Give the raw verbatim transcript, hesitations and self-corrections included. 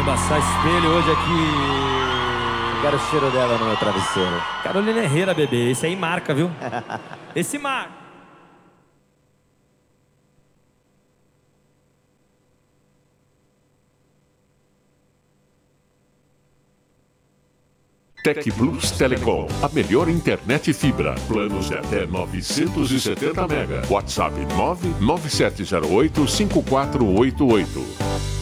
embaçar espelho hoje aqui. Eu quero o cheiro dela no meu travesseiro. Carolina Herrera, bebê. Esse aí marca, viu? Esse marca. TecBlus Telecom, a melhor internet fibra. Planos de até novecentos e setenta mega. WhatsApp nove nove sete zero oito cinco quatro oito oito.